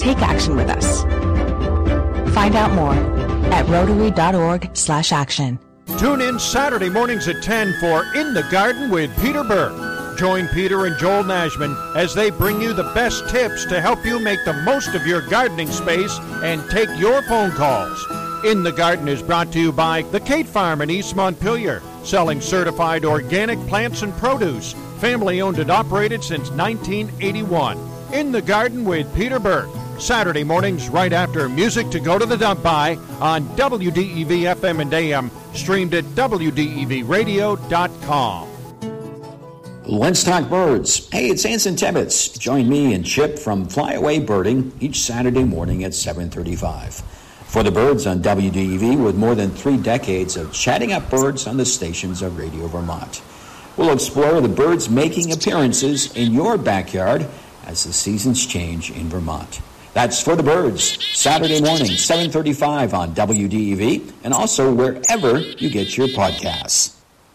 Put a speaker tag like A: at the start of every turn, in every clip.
A: take action with us. Find out more at Rotary.org/action.
B: Tune in Saturday mornings at 10 for In the Garden with Peter Burke. Join Peter and Joel Nashman as they bring you the best tips to help you make the most of your gardening space and take your phone calls. In the Garden is brought to you by the Kate Farm in East Montpelier, selling certified organic plants and produce. Family owned and operated since 1981. In the Garden with Peter Burke. Saturday mornings right after Music to Go to the Dump By on WDEV FM and AM, streamed at WDEVradio.com.
C: Let's talk birds. Hey, it's Anson Tibbetts. Join me and Chip from Flyaway Birding each Saturday morning at 7:35. For the birds on WDEV, with more than 3 decades of chatting up birds on the stations of Radio Vermont. We'll explore the birds making appearances in your backyard as the seasons change in Vermont. That's For the Birds, Saturday morning, 7:35 on WDEV, and also wherever you get your podcasts.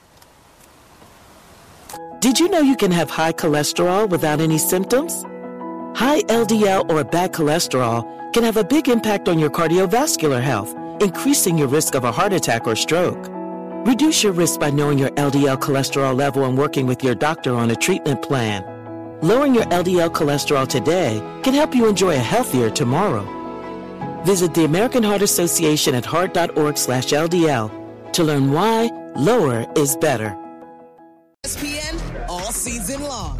D: Did you know you can have high cholesterol without any symptoms? High LDL or bad cholesterol can have a big impact on your cardiovascular health, increasing your risk of a heart attack or stroke. Reduce your risk by knowing your LDL cholesterol level and working with your doctor on a treatment plan. Lowering your LDL cholesterol today can help you enjoy a healthier tomorrow. Visit the American Heart Association at heart.org/LDL to learn why lower is better.
E: ESPN all season long.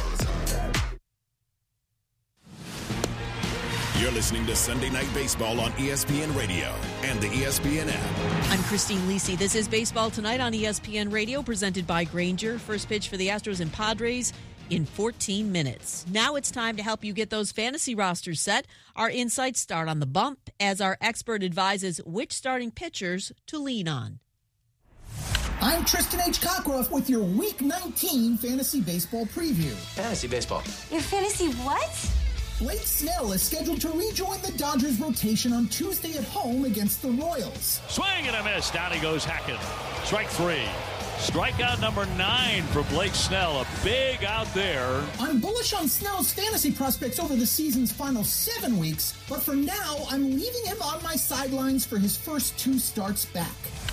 F: You're listening to Sunday Night Baseball on ESPN Radio and the ESPN app.
G: I'm Christine Lisi. This is Baseball Tonight on ESPN Radio, presented by Grainger. First pitch for the Astros and Padres in 14 minutes. Now it's time to help you get those fantasy rosters set. Our insights start on the bump as our expert advises which starting pitchers to lean on.
H: I'm Tristan H. Cockroft with your Week 19 Fantasy Baseball Preview.
I: Fantasy Baseball.
J: Your fantasy what?
H: Blake Snell is scheduled to rejoin the Dodgers rotation on Tuesday at home against the Royals.
K: Swing and a miss. Down he goes Hackett. Strike 3. Strikeout number 9 for Blake Snell. A big out there.
H: I'm bullish on Snell's fantasy prospects over the season's final 7 weeks, but for now, I'm leaving him on my sidelines for his first 2 starts back.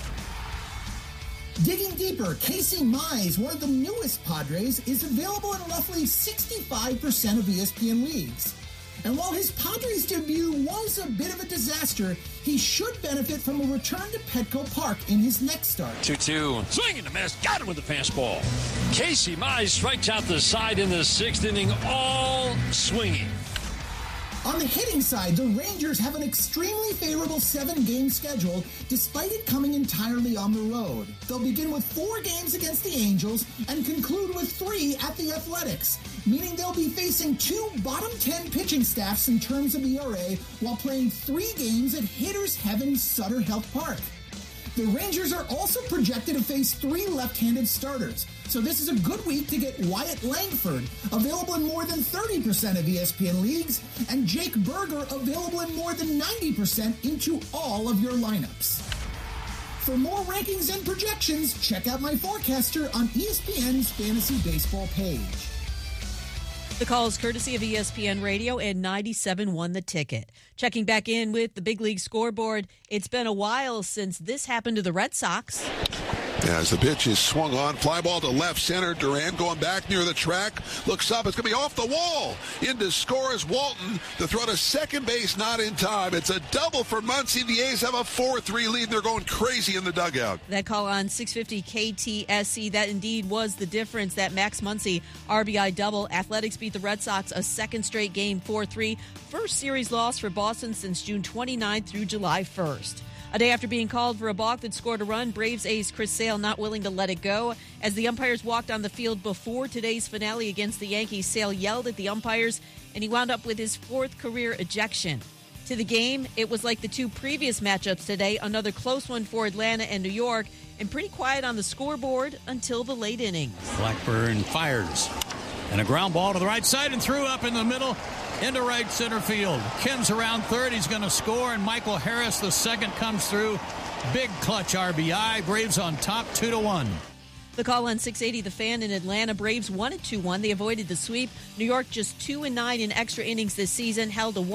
H: Digging deeper, Casey Mize, one of the newest Padres, is available in roughly 65% of ESPN leagues. And while his Padres debut was a bit of a disaster, he should benefit from a return to Petco Park in his next start.
K: 2-2. Swing and a miss. Got it with the fastball. Casey Mize strikes out the side in the 6th inning, all swinging.
H: On the hitting side, the Rangers have an extremely favorable 7-game schedule, despite it coming entirely on the road. They'll begin with 4 games against the Angels and conclude with 3 at the Athletics, meaning they'll be facing 2 bottom 10 pitching staffs in terms of ERA while playing 3 games at Hitter's Heaven Sutter Health Park. The Rangers are also projected to face 3 left-handed starters, so this is a good week to get Wyatt Langford, available in more than 30% of ESPN leagues, and Jake Berger, available in more than 90% into all of your lineups. For more rankings and projections, check out my forecaster on ESPN's Fantasy Baseball page.
G: The call is courtesy of ESPN Radio and 97.1 The Ticket. Checking back in with the Big League scoreboard, it's been a while since this happened to the Red Sox.
L: As the pitch is swung on, fly ball to left center. Duran going back near the track. Looks up. It's going to be off the wall. In to score is Walton. The throw to second base, not in time. It's a double for Muncie. The A's have a 4-3 lead. They're going crazy in the dugout.
G: That call on 650 KTSC, that indeed was the difference. That Max Muncie RBI double. Athletics beat the Red Sox a second straight game, 4-3. First series loss for Boston since June 29th through July 1st. A day after being called for a balk that scored a run, Braves ace Chris Sale not willing to let it go. As the umpires walked on the field before today's finale against the Yankees, Sale yelled at the umpires, and he wound up with his 4th career ejection. To the game, it was like the 2 previous matchups today, another close one for Atlanta and New York, and pretty quiet on the scoreboard until the late innings.
M: Blackburn fires, and a ground ball to the right side and threw up in the middle. Into right center field. Kim's around third. He's going to score, and Michael Harris, the second, comes through. Big clutch RBI. Braves on top 2-1.
G: The call on 680 The Fan in Atlanta. Braves won at 2-1. They avoided the sweep. New York just 2-9 in extra innings this season. Held a